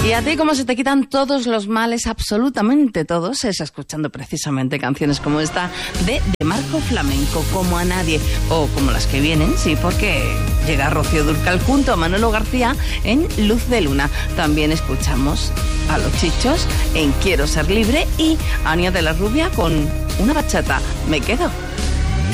Y a ti, como se te quitan todos los males, absolutamente todos, es escuchando precisamente canciones como esta de Marco Flamenco, Como a nadie, o como las que vienen, sí, porque llega Rocío Dúrcal junto a Manolo García en Luz de Luna. También escuchamos a Los Chichos en Quiero ser libre y a Ania de la Rubia con una bachata, Me quedo.